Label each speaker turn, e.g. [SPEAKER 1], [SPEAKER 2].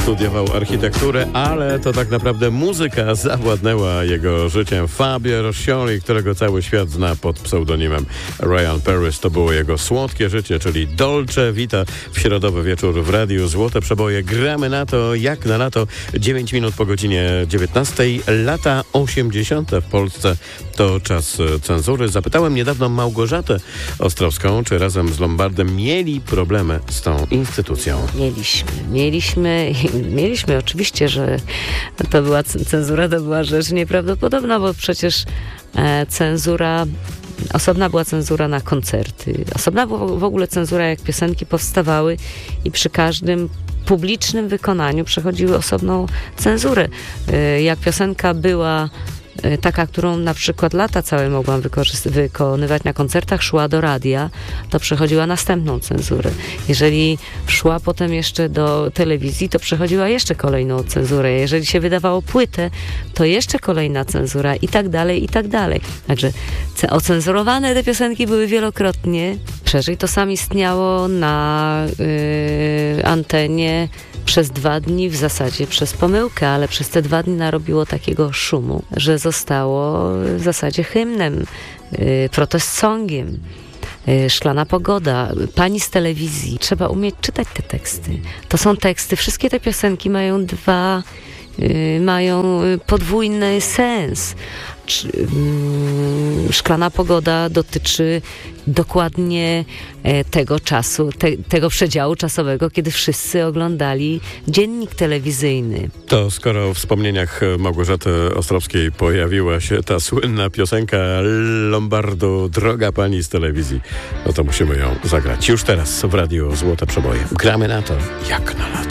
[SPEAKER 1] studiował architekturę, ale to tak naprawdę muzyka zawładnęła jego życiem. Fabio Roscioli, którego cały świat zna pod pseudonimem Ryan Paris. To było jego słodkie życie, czyli Dolce Vita. W środowy wieczór w radiu Złote Przeboje. Gramy na to, jak na lato. 9 minut po godzinie 19. Lata 80. w Polsce to czas cenzury. Zapytałem niedawno Małgorzatę Ostrowską, czy razem z Lombardem mieli problemy z tą instytucją.
[SPEAKER 2] Mieliśmy oczywiście, że to była cenzura, to była rzecz nieprawdopodobna, bo przecież osobna była cenzura na koncerty, osobna była w ogóle cenzura, jak piosenki powstawały i przy każdym publicznym wykonaniu przechodziły osobną cenzurę. Jak piosenka była taka, którą na przykład lata całe mogłam wykonywać na koncertach, szła do radia, to przechodziła następną cenzurę. Jeżeli szła potem jeszcze do telewizji, to przechodziła jeszcze kolejną cenzurę. Jeżeli się wydawało płytę, to jeszcze kolejna cenzura i tak dalej, i tak dalej. Także ocenzurowane te piosenki były wielokrotnie. Szerzej to sam istniało na antenie przez 2 dni, w zasadzie przez pomyłkę, ale przez te 2 dni narobiło takiego szumu, że zostało w zasadzie hymnem, protest songiem. Szklana pogoda, pani z telewizji. Trzeba umieć czytać te teksty. To są teksty, wszystkie te piosenki mają podwójny sens. Szklana pogoda dotyczy dokładnie tego czasu, tego przedziału czasowego, kiedy wszyscy oglądali dziennik telewizyjny.
[SPEAKER 1] To skoro w wspomnieniach Małgorzaty Ostrowskiej pojawiła się ta słynna piosenka Lombardu, Droga pani z telewizji, no to musimy ją zagrać już teraz w radiu Złote Przeboje. Gramy na to, jak na lato.